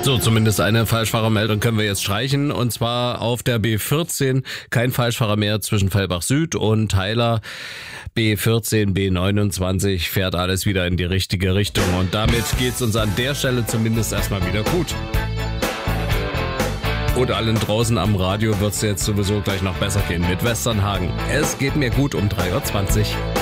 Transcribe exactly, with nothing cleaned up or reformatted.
So, zumindest eine Falschfahrermeldung können wir jetzt streichen, und zwar auf der B vierzehn. Kein Falschfahrer mehr zwischen Fellbach Süd und Heiler. B vierzehn, B neunundzwanzig fährt alles wieder in die richtige Richtung, und damit geht's uns an der Stelle zumindest erstmal wieder gut. Und allen draußen am Radio wird's jetzt sowieso gleich noch besser gehen mit Westernhagen. Es geht mir gut um drei Uhr zwanzig.